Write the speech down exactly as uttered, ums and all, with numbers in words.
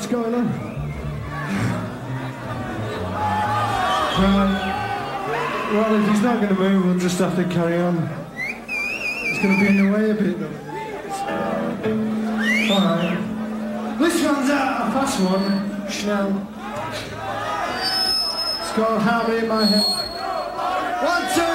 what's going on? Right. Well, if he's not going to move, we'll just have to carry on. It's going to be in the way a bit, though. Alright. This one's out, a fast one. Schnell. It's got a harmony in my head. One, two.